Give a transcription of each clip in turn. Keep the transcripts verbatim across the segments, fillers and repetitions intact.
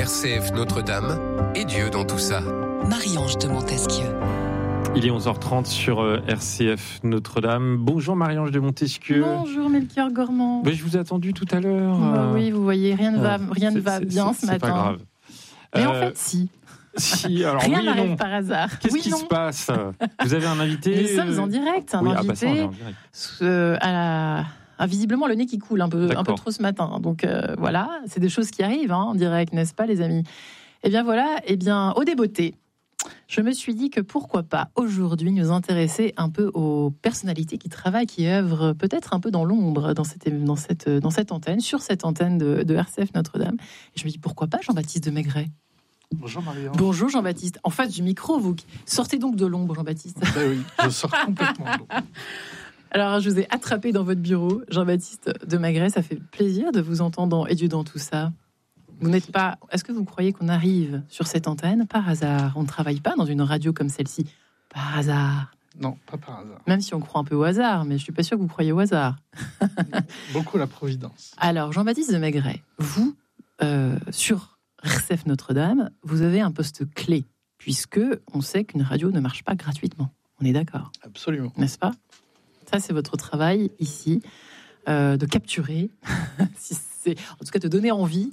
R C F Notre-Dame et Dieu dans tout ça. Marie-Ange de Montesquieu. Il est onze heures trente sur R C F Notre-Dame. Bonjour Marie-Ange de Montesquieu. Bonjour Melchior Gormand. Mais je vous ai attendu tout à l'heure. Bah oui, vous voyez, rien ne va, Ouais. rien ne C'est- va c'est- bien c'est- ce matin. C'est pas grave. Mais Euh, en fait, si. Si, alors Rien oui et n'arrive non. par hasard. Qu'est-ce oui, qui non. se passe? Vous avez un invité? Nous sommes en direct, un Oui, ah bah ça, on est invité en direct. euh, à la... a visiblement le nez qui coule un peu, un peu D'accord. trop ce matin. Donc euh, voilà, c'est des choses qui arrivent hein, en direct, n'est-ce pas les amis? Eh bien voilà, eh bien au débeauté, je me suis dit que pourquoi pas aujourd'hui nous intéresser un peu aux personnalités qui travaillent, qui œuvrent peut-être un peu dans l'ombre dans cette, dans cette, dans cette antenne, sur cette antenne de, de R C F Notre-Dame. Et je me dis pourquoi pas Jean-Baptiste de Maigret. Bonjour Marie-Ange. Bonjour Jean-Baptiste. En face du micro, vous sortez donc de l'ombre, Jean-Baptiste. Ben oui, je sors complètement de l'eau. Alors, je vous ai attrapé dans votre bureau, Jean-Baptiste de Maigret. Ça fait plaisir de vous entendre dans Et Dieu dans tout ça. Vous n'êtes pas. Est-ce que vous croyez qu'on arrive sur cette antenne par hasard? On ne travaille pas dans une radio comme celle-ci par hasard. Non, pas par hasard. Même si on croit un peu au hasard, mais je suis pas sûre que vous croyez au hasard. Beaucoup la providence. Alors, Jean-Baptiste de Maigret, vous, euh, sur R C F Notre-Dame, vous avez un poste clé, puisque on sait qu'une radio ne marche pas gratuitement. On est d'accord, Absolument. n'est-ce pas? Ça, c'est votre travail ici, euh, de capturer, si c'est, en tout cas de donner envie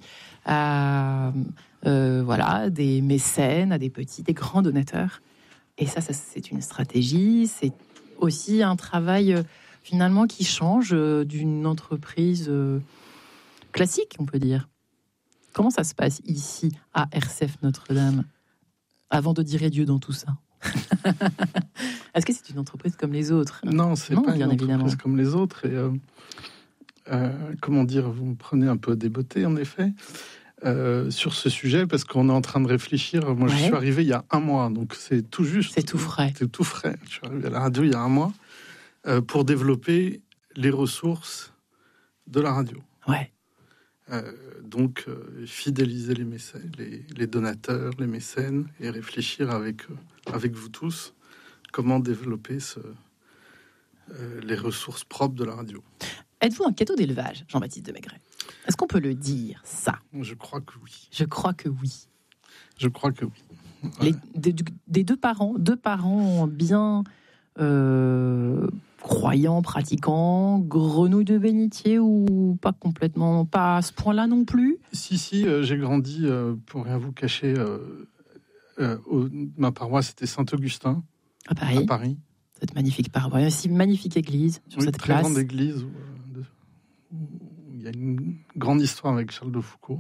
à euh, voilà, des mécènes, à des petits, des grands donateurs. Et ça, ça c'est une stratégie, c'est aussi un travail euh, finalement qui change euh, d'une entreprise euh, classique, on peut dire. Comment ça se passe ici, à R C F Notre-Dame, avant de dire Dieu dans tout ça? Est-ce que c'est une entreprise comme les autres? Non, c'est Non, pas bien une entreprise évidemment. comme les autres. Et, euh, euh, comment dire, vous me prenez un peu à débeauté, en effet, euh, sur ce sujet, parce qu'on est en train de réfléchir. Moi, je Ouais. suis arrivé il y a un mois, donc c'est tout juste. C'est tout frais. C'est tout frais. Je suis arrivé à la radio il y a un mois euh, pour développer les ressources de la radio. Ouais. Euh, donc, euh, fidéliser les, mécènes, les, les donateurs, les mécènes, et réfléchir avec, euh, avec vous tous comment développer ce, euh, les ressources propres de la radio. Êtes-vous un cadeau d'élevage, Jean-Baptiste de Maigret? Est-ce qu'on peut le dire, ça? Je crois que oui. Je crois que oui. Je crois que oui. Les, des, des deux parents, deux parents bien euh, croyants, pratiquants, grenouilles de bénitier ou pas complètement, pas à ce point-là non plus? Si, si, euh, j'ai grandi, euh, pour rien vous cacher, euh, euh, au- ma paroisse, c'était Saint-Augustin, À Paris, à Paris. cette magnifique paroisse, aussi magnifique église sur Oui, cette très place. grande église où, euh, de- où il y a une grande histoire avec Charles de Foucault.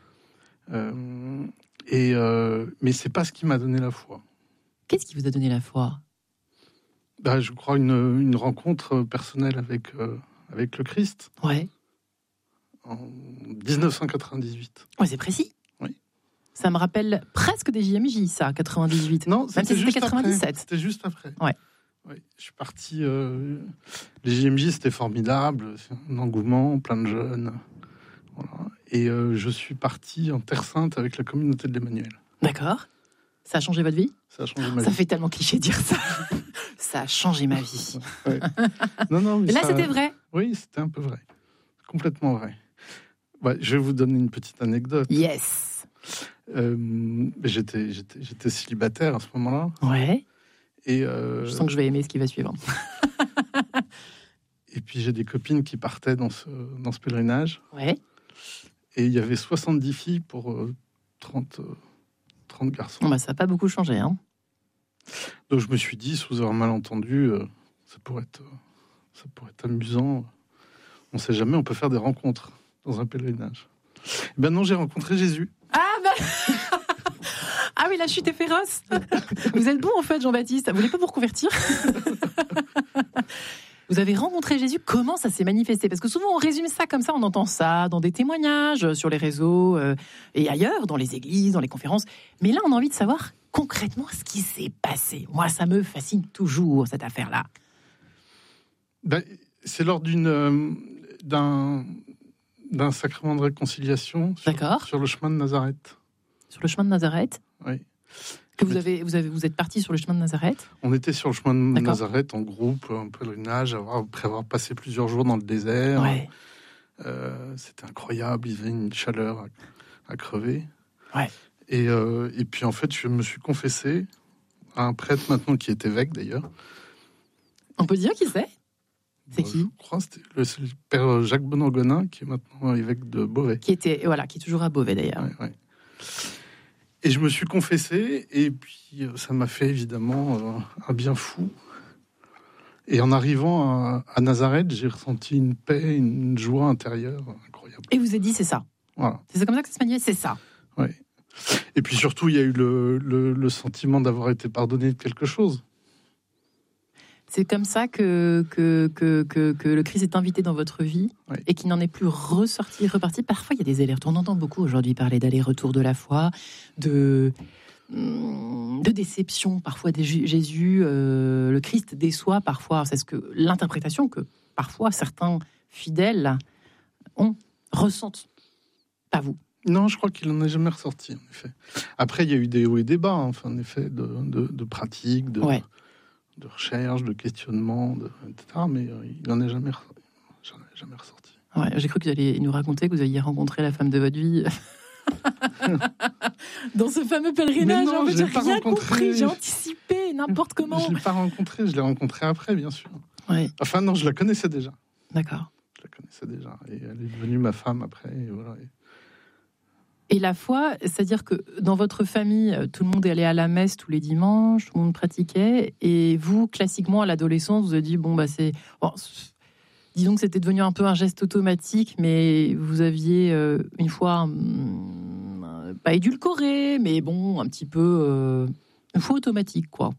Euh, et, euh, mais c'est pas ce qui m'a donné la foi. Qu'est-ce qui vous a donné la foi? Bah, je crois une, une rencontre personnelle avec, euh, avec le Christ Ouais, en dix-neuf cent quatre-vingt-dix-huit. ouais, c'est précis. Oui. Ça me rappelle presque des J M J, ça, quatre-vingt-dix-huit. Non, Même si c'était c'était juste quatre-vingt-dix-sept. après. C'était juste après. Ouais. Oui, je suis parti. euh, les J M J, c'était formidable, c'est un engouement, plein de jeunes. Voilà. Et euh, je suis parti en Terre Sainte avec la communauté de l'Emmanuel. D'accord. Ça a changé votre vie? Ça a changé ma Ça vie. fait tellement cliché de dire ça. Ça a changé ma vie. Ouais. Non, non, mais Et là, ça- c'était vrai. Oui, c'était un peu vrai. Complètement vrai. Ouais, je vais vous donner une petite anecdote. Yes. Euh, j'étais, j'étais, j'étais célibataire à ce moment-là. Ouais. Et, euh, Je sens que je vais aimer ce qui va suivre. et puis j'ai des copines qui partaient dans ce, dans ce pèlerinage. Ouais. Et il y avait soixante-dix filles pour euh, trente, euh, trente garçons. Bon, bah, ça n'a pas beaucoup changé. Hein. Donc je me suis dit, sous un malentendu, euh, ça, pourrait être, euh, ça pourrait être amusant. On ne sait jamais, on peut faire des rencontres dans un pèlerinage. Eh ben non, j'ai rencontré Jésus. Ah, bah... ah oui, la chute est féroce. Vous êtes bon, en fait, Jean-Baptiste. Vous voulez pas vous reconvertir? Vous avez rencontré Jésus. Comment ça s'est manifesté? Parce que souvent, on résume ça comme ça. On entend ça dans des témoignages, sur les réseaux euh, et ailleurs, dans les églises, dans les conférences. Mais là, on a envie de savoir concrètement ce qui s'est passé. Moi, ça me fascine toujours, cette affaire-là. Ben, c'est lors d'une, euh, d'un, d'un sacrement de réconciliation sur, D'accord. sur le chemin de Nazareth. Sur le chemin de Nazareth. Oui. Que vous avez, vous avez, vous êtes parti sur le chemin de Nazareth. On était sur le chemin de D'accord. Nazareth en groupe, un pèlerinage, avoir- après avoir passé plusieurs jours dans le désert. Ouais. Euh, c'était incroyable, il y avait une chaleur à, à crever. Ouais. Et, euh, et puis en fait, je me suis confessé à un prêtre maintenant qui est évêque d'ailleurs. On peut dire qui c'est ? C'est Bon, qui ? Je crois que c'était le, c'est le père Jacques Benoît-Gonin, qui est maintenant évêque de Beauvais. Qui était, voilà, qui est toujours à Beauvais d'ailleurs. Ouais, ouais. Et je me suis confessé, et puis ça m'a fait évidemment euh, un bien fou. Et en arrivant à, à Nazareth, j'ai ressenti une paix, une joie intérieure incroyable. Et vous avez dit c'est ça. Voilà. C'est comme ça que ça se manifeste, c'est ça. Ouais. Et puis surtout, il y a eu le, le, le sentiment d'avoir été pardonné de quelque chose. C'est comme ça que, que, que, que, que le Christ est invité dans votre vie, oui. Et qu'il n'en est plus ressorti, reparti. Parfois, il y a des allers-retours. On entend beaucoup aujourd'hui parler d'aller-retour de la foi, de, de déception. Parfois, des Jésus, euh, le Christ déçoit parfois. C'est ce que l'interprétation que parfois certains fidèles ont, ressentent. Pas vous. Non, je crois qu'il n'en est jamais ressorti, en effet. Après, il y a eu des hauts et des bas, hein, enfin, en effet, de, de, de pratiques, de... Ouais. de recherche, de questionnement, de, et cetera. Mais euh, il n'en est jamais, jamais, jamais ressorti. Ouais, j'ai cru que vous alliez nous raconter que vous aviez rencontré la femme de votre vie dans ce fameux pèlerinage. Non, en fait, j'ai j'ai pas rien rencontré. compris, j'ai anticipé n'importe comment. Je ne l'ai pas rencontrée, je l'ai rencontrée après, bien sûr. Ouais. Enfin, non, je la connaissais déjà. D'accord. Je la connaissais déjà. Et elle est devenue ma femme après. Et voilà. Et la foi, c'est-à-dire que dans votre famille, tout le monde allait à la messe tous les dimanches, tout le monde pratiquait, et vous, classiquement, à l'adolescence, vous avez dit, bon, bah c'est... Bon, disons que c'était devenu un peu un geste automatique, mais vous aviez euh, une foi, hum, pas édulcorée, mais bon, un petit peu... Euh, une foi automatique, quoi.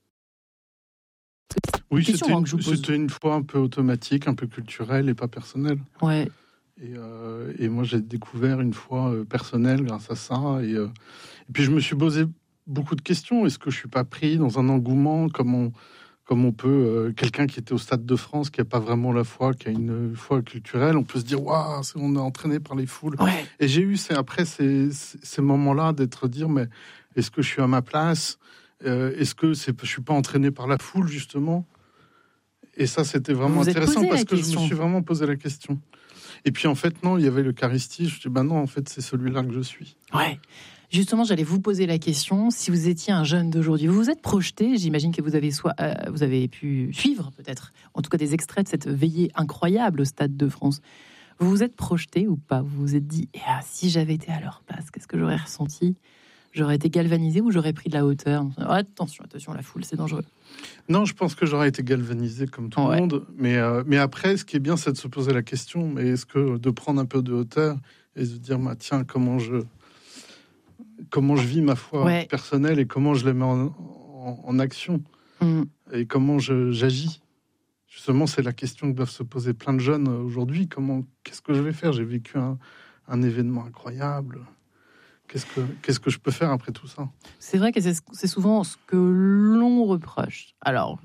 Oui, Question, c'était hein, une, que je vous pose. c'était une foi un peu automatique, un peu culturelle et pas personnelle. Ouais. Et, euh, et moi, j'ai découvert une foi euh, personnelle grâce à ça. Et, euh, et puis, je me suis posé beaucoup de questions. Est-ce que je suis pas pris dans un engouement comme on, comme on peut... Euh, quelqu'un qui était au Stade de France, qui n'a pas vraiment la foi, qui a une foi culturelle, on peut se dire, waouh, on est entraîné par les foules. Ouais. Et j'ai eu, c'est, après ces, ces moments-là, d'être dire, mais est-ce que je suis à ma place ? euh, Est-ce que c'est, je suis pas entraîné par la foule, justement ? Et ça, c'était vraiment Vous intéressant parce que question. je me suis vraiment posé la question. Et puis, en fait, non, il y avait l'Eucharistie. Je me suis dit, ben non, en fait, c'est celui-là que je suis. Ouais. Justement, j'allais vous poser la question, si vous étiez un jeune d'aujourd'hui, vous vous êtes projeté, j'imagine que vous avez, soit, euh, vous avez pu suivre, peut-être, en tout cas des extraits de cette veillée incroyable au Stade de France. Vous vous êtes projeté ou pas ? Vous vous êtes dit, eh, ah, si j'avais été à leur place, qu'est-ce que j'aurais ressenti ? J'aurais été galvanisé ou j'aurais pris de la hauteur ? oh, Attention, attention, la foule, c'est dangereux. Non, je pense que j'aurais été galvanisé comme tout Ouais. le monde. Mais, euh, mais après, ce qui est bien, c'est de se poser la question, mais est-ce que de prendre un peu de hauteur et de se dire, bah, tiens, comment je, comment je vis ma foi Ouais. personnelle et comment je la mets en, en, en action Mmh. et comment je, j'agis. Justement, c'est la question que doivent se poser plein de jeunes aujourd'hui. Comment, qu'est-ce que je vais faire ? J'ai vécu un, un événement incroyable. Qu'est-ce que, qu'est-ce que je peux faire après tout ça ? C'est vrai que c'est, c'est souvent ce que l'on reproche. Alors,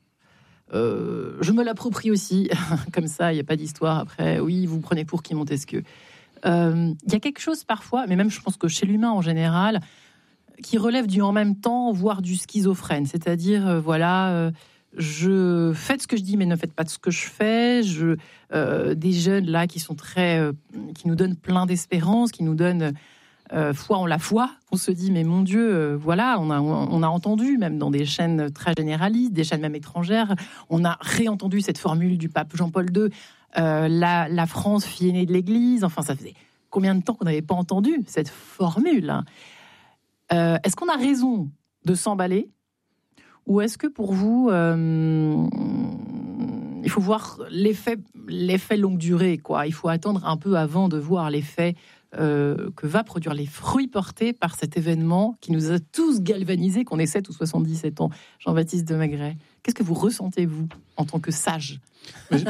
euh, je me l'approprie aussi, comme ça, il n'y a pas d'histoire après. Oui, vous prenez pour qui Montesquieu. Il euh, y a quelque chose parfois, mais même je pense que chez l'humain en général, qui relève du en même temps, voire du schizophrène. C'est-à-dire, euh, voilà, euh, je faites ce que je dis, mais ne faites pas ce que je fais. Je, euh, des jeunes là qui sont très, euh, qui nous donnent plein d'espérance, qui nous donnent Euh, foi en la foi, on se dit mais mon Dieu, euh, voilà, on a, on a entendu même dans des chaînes très généralistes, des chaînes même étrangères, on a réentendu cette formule du pape Jean-Paul deux, euh, la, la France fille aînée de l'Église, enfin ça faisait combien de temps qu'on n'avait pas entendu cette formule hein. euh, Est-ce qu'on a raison de s'emballer ou est-ce que pour vous, euh, il faut voir l'effet, l'effet longue durée, quoi. Il faut attendre un peu avant de voir l'effet Euh, que va produire les fruits portés par cet événement qui nous a tous galvanisés, qu'on ait sept ou soixante-dix-sept ans. Jean-Baptiste de Maigret, qu'est-ce que vous ressentez, vous, en tant que sage ? Mais...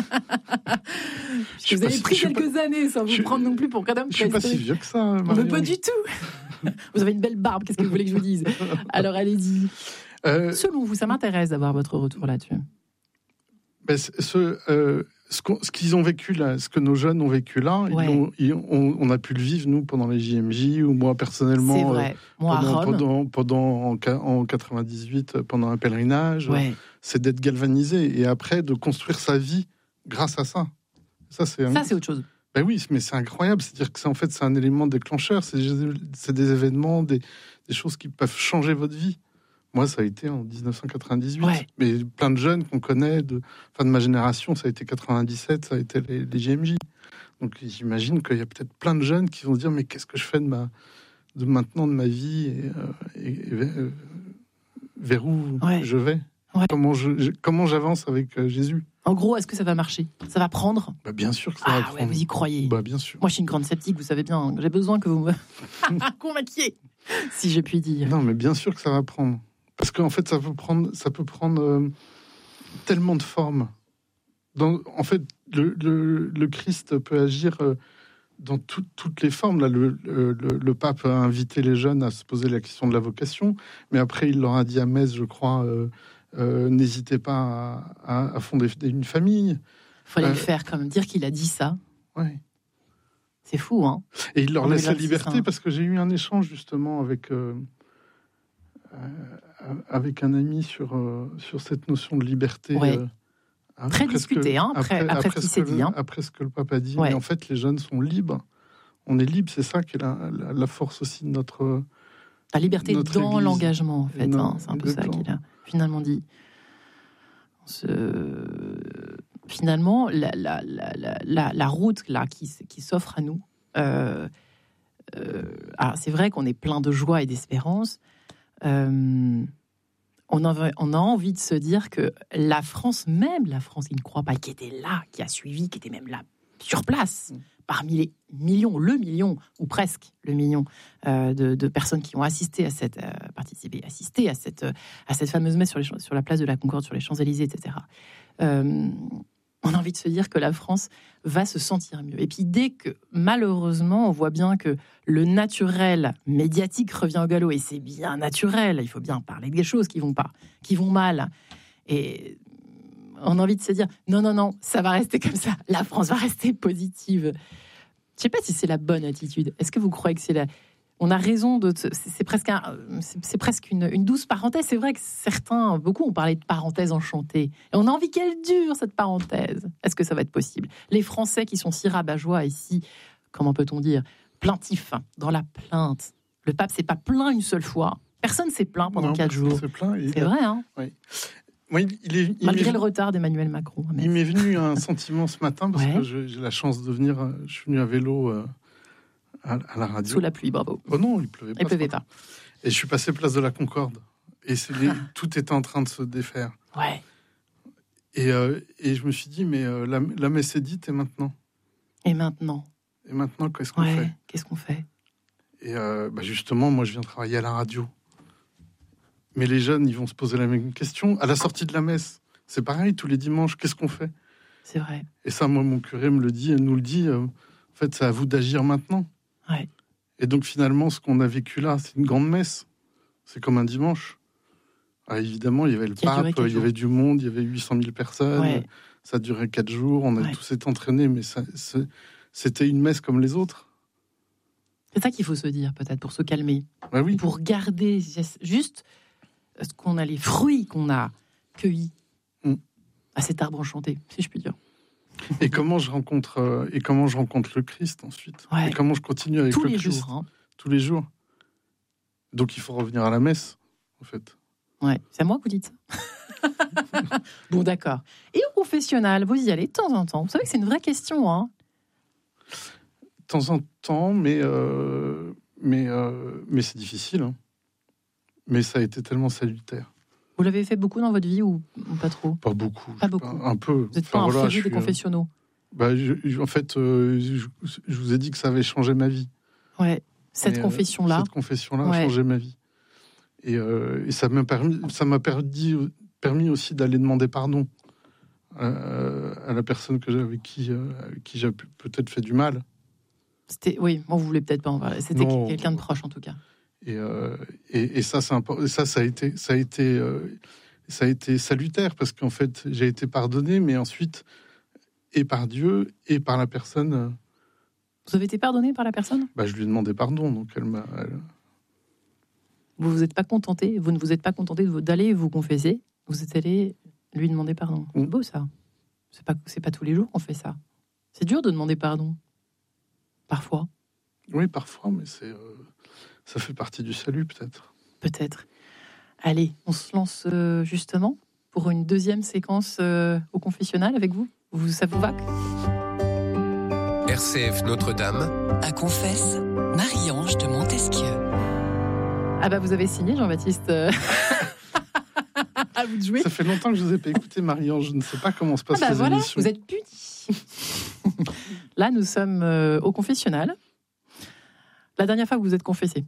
Vous avez pris quelques pas... années sans vous je... prendre non plus pour qu'un homme. Je suis pas si vieux que ça, Marion. Mais pas du tout. Vous avez une belle barbe, qu'est-ce que vous voulez que je vous dise ? Alors allez-y. Euh... Selon vous, ça m'intéresse d'avoir votre retour là-dessus. Ben, ce, euh, ce, ce qu'ils ont vécu là, ce que nos jeunes ont vécu là, ouais. ils ont, ils, on, on a pu le vivre nous pendant les J M J ou moi personnellement. C'est vrai. Euh, moi pendant, à Rome. pendant, pendant en, en quatre-vingt-dix-huit pendant un pèlerinage, ouais. c'est d'être galvanisé et après de construire sa vie grâce à ça. Ça c'est, ça, c'est autre chose. Ben oui, mais c'est incroyable. C'est-à-dire que c'est en fait c'est un élément déclencheur. C'est, c'est des événements, des, des choses qui peuvent changer votre vie. Moi, ça a été en dix-neuf cent quatre-vingt-dix-huit. Ouais. Mais plein de jeunes qu'on connaît, de, enfin de ma génération, ça a été quatre-vingt-dix-sept, ça a été les, les J M J. Donc j'imagine qu'il y a peut-être plein de jeunes qui vont se dire mais qu'est-ce que je fais de ma, de maintenant de ma vie et, euh, et, et vers, vers où Ouais. je vais. Ouais. Comment je, je- comment j'avance avec euh, Jésus. En gros, est-ce que ça va marcher? Ça va prendre? Bah, bien sûr que ça Ah va ouais, prendre. vous y croyez? Bah, bien sûr. Moi, je suis une grande sceptique, vous savez bien. J'ai besoin que vous me convainquiez, si je puis dire. Non, mais bien sûr que ça va prendre. Parce qu'en fait, ça peut prendre, ça peut prendre euh, tellement de formes. Dans, en fait, le, le, le Christ peut agir euh, dans tout- toutes les formes. Là, le, le, le pape a invité les jeunes à se poser la question de la vocation, mais après, il leur a dit à Metz, je crois, euh, euh, n'hésitez pas à, à, à fonder une famille. Fallait Euh, le faire quand même. Dire qu'il a dit ça, Ouais. c'est fou, hein? Et il leur En laisse la deux mille vingt-six, liberté hein. parce que j'ai eu un échange justement avec euh, euh, avec un ami sur euh, sur cette notion de liberté. Ouais. euh, hein, Très après ce que- discuté, hein, après- après ce qui ce s'est que dit, le- hein. après ce que le pape a dit. Ouais. Mais en fait, les jeunes sont libres. On est libre, c'est ça qui est la, la, la force aussi de notre. La liberté Notre dans Église. l'engagement, en fait. Non, hein. C'est un peu ça exactement. qu'il a finalement dit. On se- Finalement, la, la, la, la, la, la route là, qui, s- qui s'offre à nous, euh, euh, alors, c'est vrai qu'on est plein de joie et d'espérance. Euh, on, a, on a envie de se dire que la France, même la France qui ne croit pas, qui était là, qui a suivi, qui était même là sur place, Mm. parmi les millions, le million, ou presque le million euh, de, de personnes qui ont assisté à cette, euh, participé, assisté à cette, euh, à cette fameuse messe sur, les, champs- sur la place de la Concorde, sur les Champs-Élysées, et cetera. Euh, on a envie de se dire que la France va se sentir mieux. Et puis dès que, malheureusement, on voit bien que le naturel médiatique revient au galop, et c'est bien naturel, il faut bien parler des choses qui vont pas, qui vont mal. Et on a envie de se dire, non, non, non, ça va rester comme ça, la France va rester positive. Je sais pas si c'est la bonne attitude. Est-ce que vous croyez que c'est la... On a raison de... C'est c'est presque, un- c'est c'est presque une, une douce parenthèse. C'est vrai que certains, beaucoup ont parlé de parenthèse enchantée. Et on a envie qu'elle dure, cette parenthèse. Est-ce que ça va être possible? Les Français qui sont si rabat-joie et si, comment peut-on dire, plaintifs, dans la plainte. Le pape s'est pas plaint une seule fois. Personne s'est plaint pendant Non, quatre personne jours. se plaint, et C'est il a- vrai, hein? Moi, il, il est, il Malgré m'est- le retard d'Emmanuel Macron. Mais- Il m'est venu un sentiment ce matin parce Ouais. que je- j'ai la chance de venir. euh, Je suis venu à vélo euh, à, à la radio. Sous la pluie, bravo. Oh non, il pleuvait pas. Il ce pleuvait matin. pas. Et je suis passé place de la Concorde. Et c'est les- tout était en train de se défaire. Ouais. Et, euh, et je me suis dit, mais euh, la, la messe est dite et maintenant Et maintenant? Et maintenant, qu'est-ce qu'on Ouais. fait Qu'est-ce qu'on fait? Et euh, bah, justement, moi, je viens travailler à la radio. Mais les jeunes, ils vont se poser la même question. À la sortie de la messe, c'est pareil, tous les dimanches, qu'est-ce qu'on fait? C'est vrai. Et ça, moi, mon curé me le dit, nous le dit. euh, en fait, c'est à vous d'agir maintenant. Ouais. Et donc, finalement, ce qu'on a vécu là, c'est une grande messe. C'est comme un dimanche. Ah, évidemment, il y avait le Qui a duré pape, quatre il y avait du monde, il y avait huit cent mille personnes. Ouais. Ça a duré quatre jours, on a Ouais. tous été entraînés, mais ça, c'est- c'était une messe comme les autres. C'est ça qu'il faut se dire, peut-être, pour se calmer. Bah oui. Pour garder juste ce qu'on a, les fruits qu'on a cueillis Mm. à cet arbre enchanté, si je puis dire. Et comment je rencontre euh, et comment je rencontre le Christ ensuite. Ouais. Et comment je continue avec Tous le les Christ jours. Hein. tous les jours. Donc il faut revenir à la messe, en fait. Ouais. C'est à moi que vous dites ça. Bon, d'accord. Et au confessionnal, vous y allez de temps en temps. Vous savez que c'est une vraie question. Hein. De temps en temps, mais euh, mais euh, mais c'est difficile. hein. Mais ça a été tellement salutaire. Vous l'avez fait beaucoup dans votre vie ou ou pas trop? Pas beaucoup. Pas je- beaucoup. Un peu. Vous n'êtes pas Enfin, un voilà, féru je des suis, euh, confessionnaux. bah, je- je- en fait, euh, je, je vous ai dit que ça avait changé ma vie. Ouais. Cette Mais, euh, confession-là. Cette confession-là Ouais. a changé ma vie. Et, euh, et ça m'a permis, ça m'a permis, permis aussi d'aller demander pardon euh, à la personne que j'ai, avec qui, euh, avec qui j'ai pu- peut-être fait du mal. C'était, oui, bon, vous voulez peut-être pas en parler. C'était Non. quelqu'un de proche en tout cas. Et, euh, et, et ça, c'est important. Et ça, ça a été, ça a été, euh, ça a été salutaire parce qu'en fait, j'ai été pardonné, mais ensuite, et par Dieu et par la personne, euh, Vous avez été pardonné par la personne? bah, je lui ai demandé pardon. Donc elle m'a. elle- Vous vous êtes pas contenté, vous ne vous êtes pas contenté de vous- d'aller vous confesser, vous êtes allé lui demander pardon. C'est Mm. beau ça. C'est pas, c'est pas tous les jours qu'on fait ça. C'est dur de demander pardon. parfois. Oui, parfois, mais c'est, euh, ça fait partie du salut, peut-être. Peut-être. Allez, on se lance euh, justement pour une deuxième séquence euh, au confessionnal avec vous. vous ça vous va? R C F Notre-Dame. À Confesse, Marie-Ange de Montesquieu. Ah bah vous avez signé, Jean-Baptiste. À vous de jouer. Ça fait longtemps que je vous ai pas écouté, Marie-Ange. Je ne sais pas comment se passent Ah bah les voilà, émissions. vous êtes punis. Là, nous sommes euh, au confessionnal. La dernière fois que vous êtes confessé.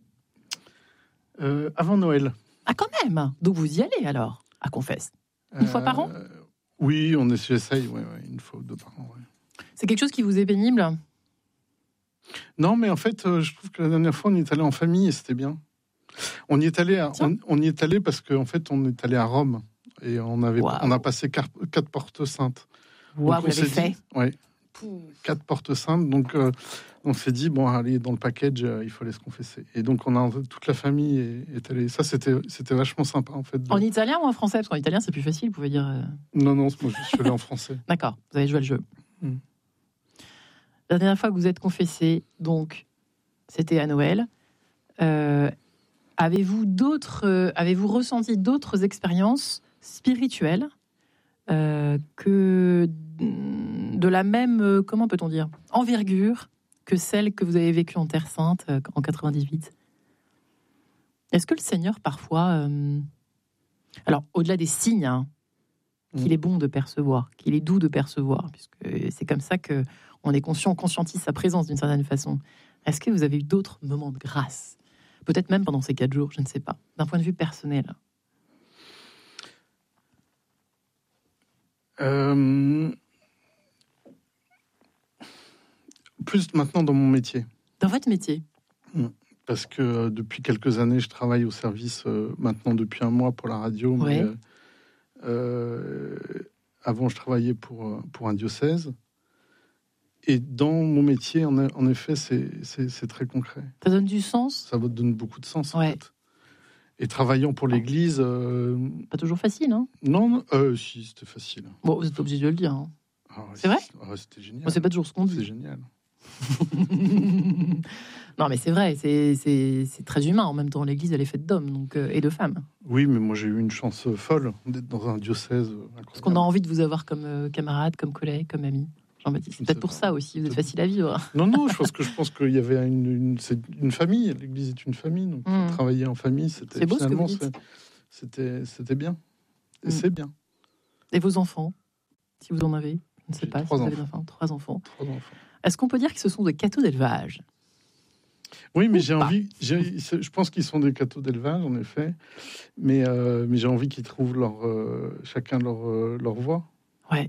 Euh, avant Noël. Ah quand même. Donc vous y allez alors, à confesse. Une fois par an? Euh, Oui, on est, j'essaye, ouais, ouais, une fois ou deux par an. Ouais. C'est quelque chose qui vous est pénible? Non, mais en fait, euh, je trouve que la dernière fois, on y est allé en famille et c'était bien. On y est allé, à- on, on y est allé parce qu'en fait, on est allé à Rome et on avait, Wow. on a passé quatre, quatre portes saintes. Waouh, Donc, vous on s'est l'avez fait. dit- Ouais, quatre portes saintes. Donc, euh, on s'est dit bon, allez, dans le package, euh, il faut aller se confesser. Et donc, on a toute la famille est, est allée. Ça, c'était, c'était vachement sympa en fait. de- En italien ou en français? Parce qu'en italien, c'est plus facile, vous pouvez dire... euh, Non, non, moi, je suis allé en français. D'accord, vous avez joué le jeu. Mm. La dernière fois que vous êtes confessé, donc, c'était à Noël. Euh, avez-vous d'autres, euh, avez-vous ressenti d'autres expériences spirituelles euh, que de la même, euh, comment peut-on dire, envergure que celle que vous avez vécue en Terre Sainte euh, en quatre-vingt-dix-huit? Est-ce que le Seigneur, parfois, euh, alors au-delà des signes, hein, qu'il est bon de percevoir, qu'il est doux de percevoir, puisque c'est comme ça que on est conscient, on conscientise sa présence d'une certaine façon. Est-ce que vous avez eu d'autres moments de grâce? Peut-être même pendant ces quatre jours, je ne sais pas, d'un point de vue personnel. Euh, Plus maintenant dans mon métier. Dans votre métier? Parce que euh, depuis quelques années, je travaille au service, euh, maintenant depuis un mois pour la radio. Mais, Ouais. euh, euh, avant, je travaillais pour, euh, pour un diocèse. Et dans mon métier, en, en effet, c'est, c'est, c'est très concret. Ça donne du sens? Ça vous donne beaucoup de sens, en Ouais. fait. Et travaillant pour l'Église... euh, Pas toujours facile, hein? non, non euh, si, c'était facile. Bon, vous êtes pas obligé de le dire. Hein. Ah ouais, C'est vrai ah, C'était génial. Bon, c'est pas toujours ce qu'on C'est dit. génial. Non, mais c'est vrai, c'est, c'est, c'est très humain. En même temps, l'Église, elle est faite d'hommes donc, euh, et de femmes. Oui, mais moi, j'ai eu une chance folle d'être dans un diocèse incroyable. Parce qu'on a envie de vous avoir comme euh, camarade, comme collègue, comme ami. Jean-Baptiste, c'est Je peut-être sais pour pas. ça aussi, vous êtes Peut-être. facile à vivre. Non, non, je pense que je pense qu'il y avait une, une, c'est une famille. L'Église est une famille, donc Mm. travailler en famille, c'était C'est beau ce que finalement, vous dites. c'est- c'était c'était bien. Et Mm. c'est bien. Et vos enfants, si vous en avez? Je ne sais J'ai pas si trois vous avez enfants. d'enfants. Trois enfants. Trois enfants. Est-ce qu'on peut dire que ce sont des cathos d'élevage? Oui, mais Ou j'ai pas. envie. j'ai- c'est- Je pense qu'ils sont des cathos d'élevage, en effet. Mais euh, mais j'ai envie qu'ils trouvent leur euh, chacun leur euh, leur voie Ouais.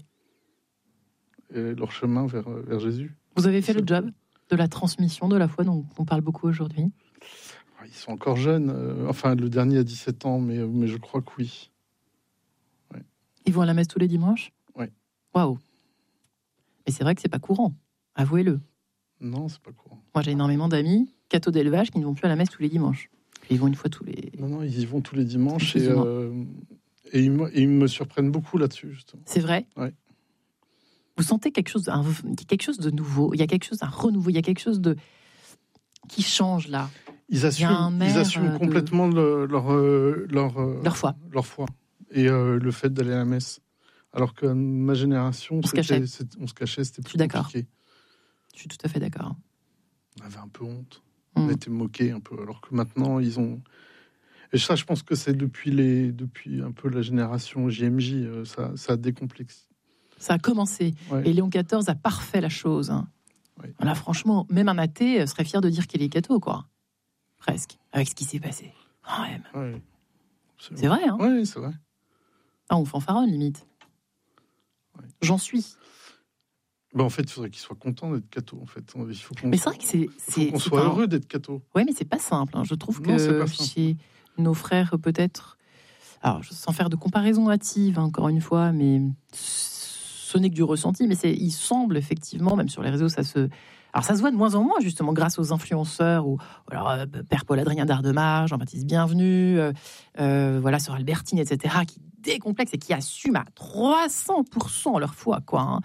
et leur chemin vers vers Jésus. Vous avez fait C'est- le job de la transmission de la foi dont on parle beaucoup aujourd'hui? Ils sont encore jeunes. euh, Enfin, le dernier a dix-sept ans, mais mais je crois que oui. Ils vont à la messe tous les dimanches? Ouais. Waouh. Mais c'est vrai que c'est pas courant, avouez-le. Non, c'est pas courant. Moi, j'ai énormément d'amis cathos d'élevage qui ne vont plus à la messe tous les dimanches. Ils vont une fois tous les... Non, non, ils y vont tous les dimanches et, Excusez-moi. euh, et, ils, me, et ils me surprennent beaucoup là-dessus, justement. C'est vrai? Ouais. Vous sentez quelque chose, un, quelque chose de nouveau? Il y a quelque chose, un renouveau, il y a quelque chose de qui change là. Ils Il y a assument, un ils air, assument euh, de- complètement le- leur, euh, leur, euh, Leur foi. leur foi et euh, le fait d'aller à la messe. Alors que ma génération, On se c'était- cachait. c'est- on se cachait, c'était Je plus suis d'accord. compliqué. Je suis tout à fait d'accord. On avait un peu honte. Mm. On était moqués un peu. Alors que maintenant, ils ont... Et ça, je pense que c'est depuis, les, depuis un peu la génération J M J, euh, ça, ça a décomplexé. Ça a commencé. Ouais. Et Léon quatorze a parfait la chose. hein. Oui. Là, franchement, même un athée serait fier de dire qu'il est catho, quoi. Presque. Avec ce qui s'est passé. Quand même. Ouais. C'est vrai, hein? Oui, c'est vrai. Ah, on fanfaronne, limite. Ouais. J'en suis. Ben, en fait, il faudrait qu'ils soient contents d'être catho. En fait, il faut qu'on Mais c'est vrai que c'est. il faut c'est qu'on c'est soit pas- heureux d'être catho. Ouais, mais c'est pas simple. hein. Je trouve Non, c'est que pas simple. chez nos frères, peut-être. Alors, sans faire de comparaison hâtive, hein, encore une fois, mais ce n'est que du ressenti. Mais c'est, il semble effectivement, même sur les réseaux, ça se. Alors, ça se voit de moins en moins, justement, grâce aux influenceurs, ou alors euh, Père Paul-Adrien Dardemar, Jean-Baptiste Bienvenu, euh, euh, voilà, Sœur Albertine, et cetera, qui décomplexent et qui assument à trois cents pour cent leur foi, quoi. hein.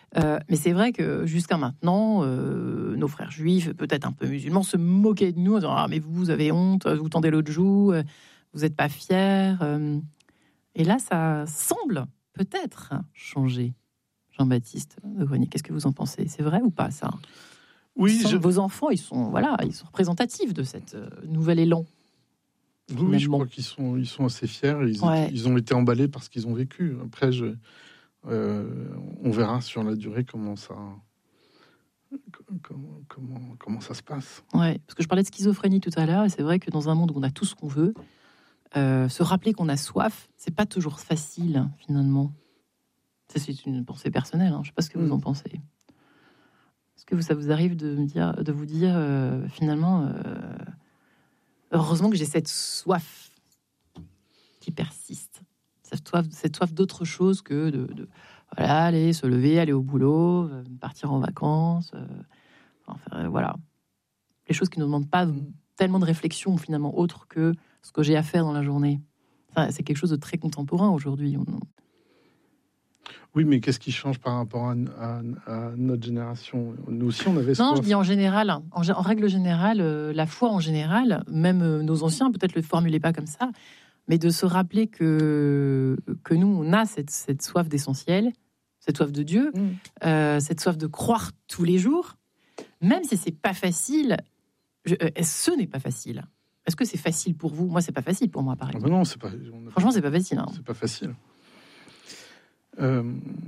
Euh, mais c'est vrai que jusqu'à maintenant, euh, nos frères juifs, peut-être un peu musulmans, se moquaient de nous en disant « Ah, mais vous, vous avez honte, vous tendez l'autre joue, vous n'êtes pas fiers. » Et là, ça semble peut-être changer. Jean-Baptiste de Grenier, qu'est-ce que vous en pensez ? C'est vrai ou pas, ça ? Oui, sont, je... Vos enfants, ils sont, voilà, ils sont représentatifs de cette euh, nouvel élan. Oui, oui, je crois qu'ils sont, ils sont assez fiers. Ils, Ouais. ils ont été emballés par ce qu'ils ont vécu. Après, je, euh, on verra sur la durée comment ça, comment, comment, comment ça se passe. Ouais, parce que je parlais de schizophrénie tout à l'heure, et c'est vrai que dans un monde où on a tout ce qu'on veut, euh, se rappeler qu'on a soif, c'est pas toujours facile, finalement. Ça, c'est une pensée personnelle. Hein. Je ne sais pas ce que vous en pensez. Est-ce que ça vous arrive de me dire, de vous dire, euh, finalement, euh, heureusement que j'ai cette soif qui persiste, cette soif, cette soif d'autre chose que de, de voilà, aller se lever, aller au boulot, euh, partir en vacances, euh, enfin, euh, voilà, les choses qui ne demandent pas tellement de réflexion finalement autre que ce que j'ai à faire dans la journée. Enfin, c'est quelque chose de très contemporain aujourd'hui. On... Oui, mais qu'est-ce qui change par rapport à, à, à notre génération ? Nous aussi, on avait soif. Non, je dis en général. En, en règle générale, euh, la foi en général, même euh, nos anciens, peut-être le formulaient pas comme ça, mais de se rappeler que, que nous, on a cette, cette soif d'essentiel, cette soif de Dieu, mmh. euh, cette soif de croire tous les jours, même si c'est pas facile. Je, euh, ce n'est pas facile. Est-ce que c'est facile pour vous ? Moi, c'est pas facile pour moi, par exemple. Ah ben non, c'est pas. Franchement, c'est pas facile. Hein. C'est pas facile. Euh,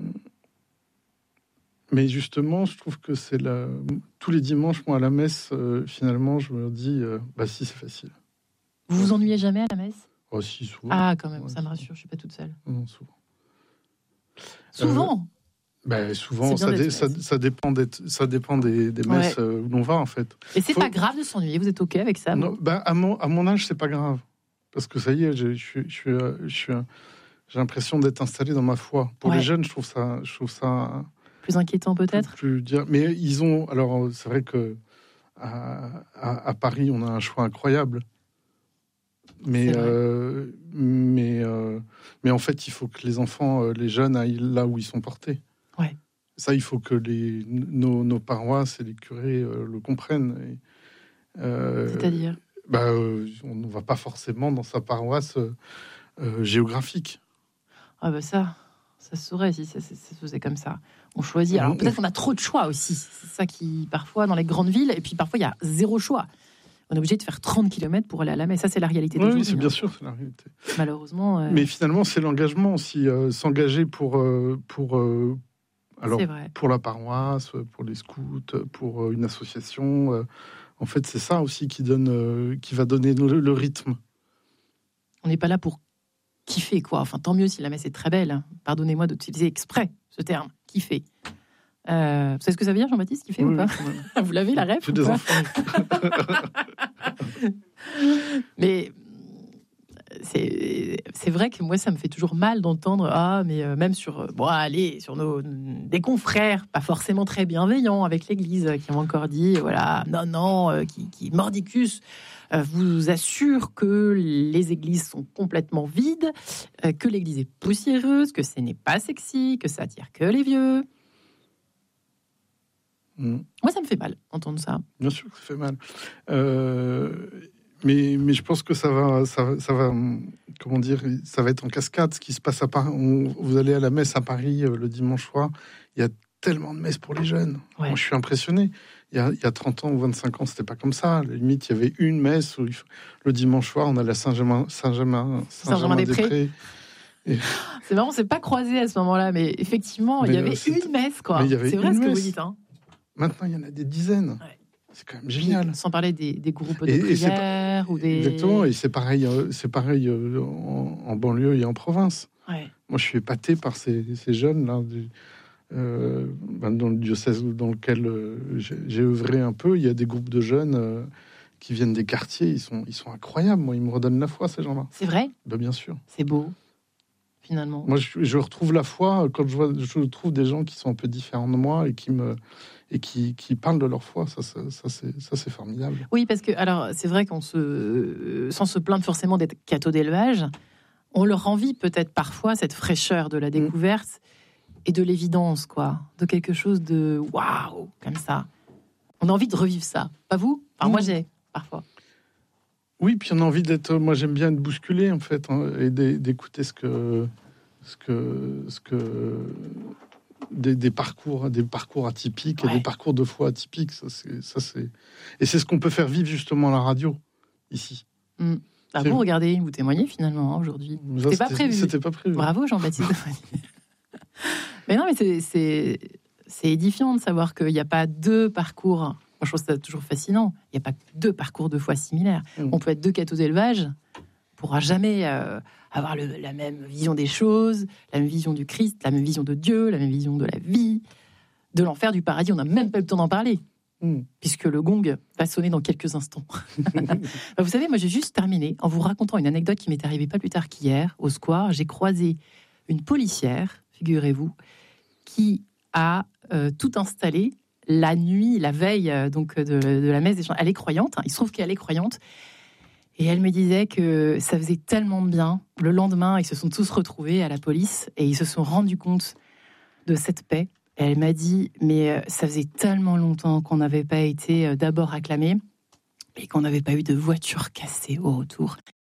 mais justement, je trouve que c'est la... tous les dimanches, moi, à la messe, euh, finalement, je me dis, euh, bah si, c'est facile. Vous vous ennuyez jamais à la messe ? Oh, si, souvent. Ah, quand même, ouais, ça me rassure, je suis pas toute seule. Non, souvent. Souvent euh, bah, Souvent, ça, dé, ça, ça dépend, ça dépend des, des messes ouais. où l'on va, en fait. Et c'est Faut... pas grave de s'ennuyer, vous êtes OK avec ça ? Non, bah, à, mon, à mon âge, c'est pas grave. Parce que ça y est, je, je, je, je suis... Je suis J'ai l'impression d'être installé dans ma foi. Pour ouais. les jeunes, je trouve ça, je trouve ça plus inquiétant peut-être. Plus, plus dire, mais ils ont. Alors, c'est vrai que à, à, à Paris, on a un choix incroyable. Mais euh, mais euh, mais en fait, il faut que les enfants, les jeunes, aillent là où ils sont portés. Ouais. Ça, il faut que les nos, nos paroisses et les curés euh, le comprennent. Et, euh, C'est-à-dire bah, euh, on ne va pas forcément dans sa paroisse euh, géographique. Ah ben ça, ça se saurait si ça, ça, ça se faisait comme ça. On choisit. Alors peut-être qu'on a trop de choix aussi. C'est ça qui, parfois, dans les grandes villes, et puis parfois, il y a zéro choix. On est obligé de faire trente kilomètres pour aller à la messe. Ça, c'est la réalité d'aujourd'hui. Oui, c'est bien hein. sûr, c'est la réalité. Malheureusement. Euh... Mais finalement, c'est l'engagement aussi. Euh, s'engager pour... Euh, pour euh, alors, pour la paroisse, pour les scouts, pour une association. Euh, en fait, c'est ça aussi qui, donne, euh, qui va donner le, le rythme. On n'est pas là pour kiffer, quoi. Enfin, tant mieux si la messe est très belle. Pardonnez-moi d'utiliser exprès ce terme, kiffer. Euh, vous savez ce que ça veut dire, Jean-Baptiste, kiffer oui, ou pas oui. Vous l'avez, la ref J'ai des pas enfants. Mais c'est, c'est vrai que moi, ça me fait toujours mal d'entendre, ah, mais euh, même sur, bon, allez, sur nos, des confrères, pas forcément très bienveillants avec l'Église, qui ont encore dit, voilà, non, non, euh, qui, qui mordicus, euh, vous assure que les églises sont complètement vides, euh, que l'Église est poussiéreuse, que ce n'est pas sexy, que ça attire que les vieux. Mmh. Moi, ça me fait mal d'entendre ça. Bien sûr que ça fait mal. Euh... Mais, mais je pense que ça va, ça, ça va, comment dire, ça va être en cascade. Ce qui se passe à Paris, on, vous allez à la messe à Paris euh, le dimanche soir, il y a tellement de messes pour les jeunes. Ouais. Moi, je suis impressionné. Il y, a, il y a trente ans ou vingt-cinq ans, c'était pas comme ça. À la limite, il y avait une messe où il, le dimanche soir, on allait à Saint-Germain, Saint-Germain, Saint-Germain-des-Prés. Et... C'est marrant, on s'est pas croisés à ce moment-là, mais effectivement, mais il y avait une messe, quoi. C'est vrai ce que vous dites. Hein. Maintenant, il y en a des dizaines. Ouais. C'est quand même génial. Sans parler des, des groupes de et, prière et ou des... Exactement, et c'est pareil, c'est pareil en, en banlieue et en province. Ouais. Moi, je suis épaté par ces, ces jeunes-là. Euh, ben dans le diocèse dans lequel euh, j'ai, j'ai œuvré un peu, il y a des groupes de jeunes euh, qui viennent des quartiers. Ils sont, ils sont incroyables. Moi, ils me redonnent la foi, ces gens-là. C'est vrai ? Ben, bien sûr. C'est beau, finalement. Moi, je, je retrouve la foi quand je, vois, je trouve des gens qui sont un peu différents de moi et qui me... et qui, qui parlent de leur foi, ça, ça, ça, c'est, ça c'est formidable. Oui, parce que, alors, c'est vrai qu'on se, sans se plaindre forcément d'être cathos d'élevage, on leur envie peut-être parfois cette fraîcheur de la découverte, mmh. et de l'évidence, quoi. De quelque chose de waouh, comme ça. On a envie de revivre ça. Pas vous ? Enfin, mmh. moi, j'ai, parfois. Oui, puis on a envie d'être... Moi, j'aime bien être bousculé, en fait, hein, et d'écouter ce que... Ce que... Ce que des, des parcours, des parcours atypiques ouais. et des parcours de foi atypiques. Ça, c'est, ça, c'est... Et c'est ce qu'on peut faire vivre, justement, à la radio, ici. Mmh. Ah vous, regardez, vous témoignez, finalement, hein, aujourd'hui. Ça, c'était, pas prévu. C'était pas prévu. Bravo, Jean-Baptiste. Mais non, mais c'est, c'est, c'est édifiant de savoir qu'il n'y a pas deux parcours. Moi, je trouve ça toujours fascinant. Il n'y a pas deux parcours de foi similaires. Mmh. On peut être deux cathos d'élevage, on ne pourra jamais euh, avoir le, la même vision des choses, la même vision du Christ, la même vision de Dieu, la même vision de la vie, de l'enfer, du paradis. On n'a même pas eu le temps d'en parler, mmh. puisque le gong va sonner dans quelques instants. Vous savez, moi, j'ai juste terminé en vous racontant une anecdote qui m'est arrivée pas plus tard qu'hier, au square. J'ai croisé une policière, figurez-vous, qui a euh, tout installé la nuit, la veille euh, donc de, de la messe des chants. Elle est croyante, hein, il se trouve qu'elle est croyante, et elle me disait que ça faisait tellement de bien. Le lendemain, ils se sont tous retrouvés à la police et ils se sont rendus compte de cette paix. Et elle m'a dit, mais euh, ça faisait tellement longtemps qu'on n'avait pas été euh, d'abord acclamés et qu'on n'avait pas eu de voiture cassée au retour.